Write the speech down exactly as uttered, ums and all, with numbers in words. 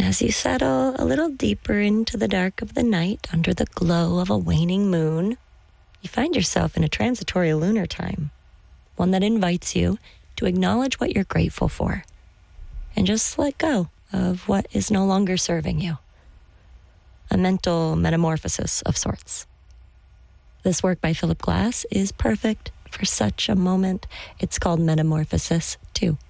As you settle a little deeper into the dark of the night under the glow of a waning moon, you find yourself in a transitory lunar time, one that invites you to acknowledge what you're grateful for and just let go of what is no longer serving you. A mental metamorphosis of sorts. This work by Philip Glass is perfect for such a moment. It's called Metamorphosis two.